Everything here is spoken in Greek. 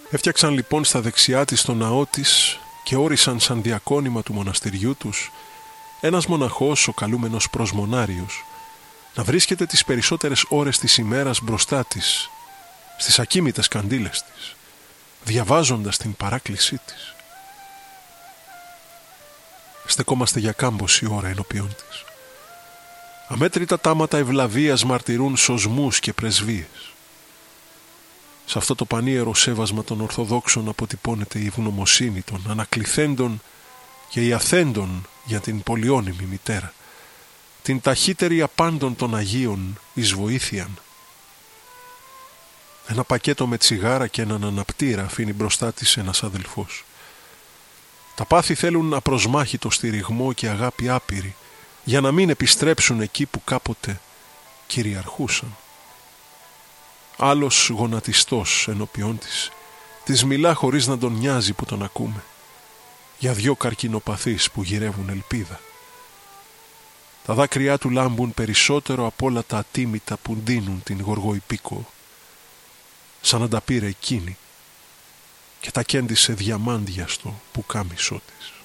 Έφτιαξαν λοιπόν στα δεξιά της το ναό της και όρισαν σαν διακόνημα του μοναστηριού τους ένας μοναχός, ο καλούμενος προσμονάριος, να βρίσκεται τις περισσότερες ώρες της ημέρας μπροστά της, στις ακίμητες καντήλες της, διαβάζοντας την παράκλησή της. Στεκόμαστε για κάμποση ώρα ενώπιον της. Αμέτρητα τάματα ευλαβίας μαρτυρούν σωσμούς και πρεσβείες. Σε αυτό το πανίερο σέβασμα των Ορθοδόξων αποτυπώνεται η ευγνωμοσύνη των ανακληθέντων και η αθέντων για την πολυώνυμη μητέρα, την ταχύτερη απάντων των Αγίων εις βοήθειαν. Ένα πακέτο με τσιγάρα και έναν αναπτήρα αφήνει μπροστά της ένας αδελφός. Τα πάθη θέλουν απροσμάχητο στηριγμό και αγάπη άπειρη, για να μην επιστρέψουν εκεί που κάποτε κυριαρχούσαν. Άλλος γονατιστός ενώπιόν της μιλά χωρίς να τον νοιάζει που τον ακούμε, για 2 καρκινοπαθείς που γυρεύουν ελπίδα. Τα δάκρυά του λάμπουν περισσότερο από όλα τα ατίμητα που ντύνουν την γοργοϊπίκο, σαν να τα πήρε εκείνη και τα κέντησε διαμάντια στο πουκάμισό της.